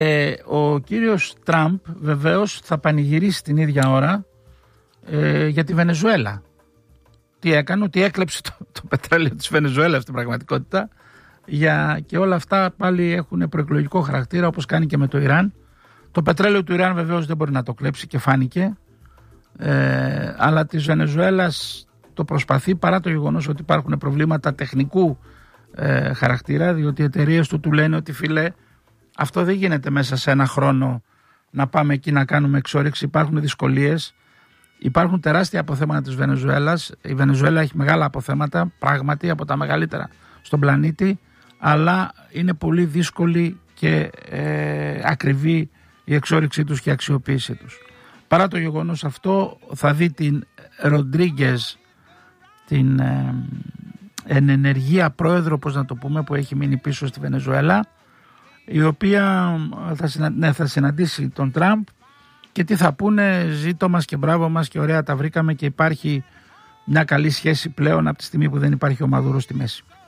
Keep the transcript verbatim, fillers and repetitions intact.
Ε, ο κύριος Τραμπ βεβαίως θα πανηγυρίσει την ίδια ώρα ε, για τη Βενεζουέλα. Τι έκανε, ότι έκλεψε το, το πετρέλαιο της Βενεζουέλας στην πραγματικότητα, για, και όλα αυτά πάλι έχουν προεκλογικό χαρακτήρα, όπως κάνει και με το Ιράν. Το πετρέλαιο του Ιράν βεβαίως δεν μπορεί να το κλέψει και φάνηκε, ε, αλλά της Βενεζουέλας το προσπαθεί, παρά το γεγονός ότι υπάρχουν προβλήματα τεχνικού ε, χαρακτήρα, διότι οι εταιρείες του του λένε ότι φίλε, αυτό δεν γίνεται μέσα σε ένα χρόνο να πάμε εκεί να κάνουμε εξόρυξη, υπάρχουν δυσκολίες, υπάρχουν τεράστια αποθέματα της Βενεζουέλας. Η Βενεζουέλα έχει μεγάλα αποθέματα, πράγματι από τα μεγαλύτερα στον πλανήτη, αλλά είναι πολύ δύσκολη και ε, ακριβή η εξόρυξή τους και η αξιοποίησή τους. Παρά το γεγονός αυτό, θα δει την Ροντρίγκες, την ε, ενενεργεία πρόεδρο, πώς να το πούμε, που έχει μείνει πίσω στη Βενεζουέλα, η οποία θα, συνα, ναι, θα συναντήσει τον Τραμπ και τι θα πούνε, ζήτω μας και μπράβο μας και ωραία τα βρήκαμε και υπάρχει μια καλή σχέση πλέον από τη στιγμή που δεν υπάρχει ο Μαδούρο στη μέση.